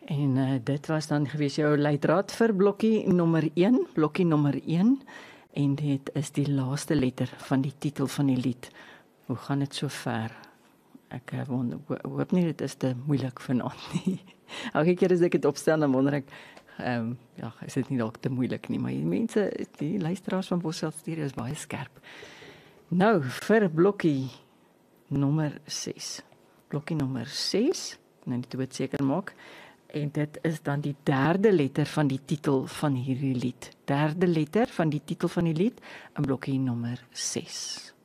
En dit was dan gewees jou leidraad vir blokkie nommer 1, en dit is die laaste letter van die titel van die lied. Hoe gaan dit so ver? Ek hoop nie dit is te moeilik vanaand nie. Elke keer as ek dit opstel, dan wonder ek, is dit nie dalk te moeilik nie, maar die mense, die luisteraars van Bosveld Stereo is baie skerp. Nou, vir blokkie nommer 6. Blokkie nommer 6, nou net dit seker maak, en dit is dan die derde letter van die titel van hierdie lied. Derde letter van die titel van die lied in blokkie nommer 6.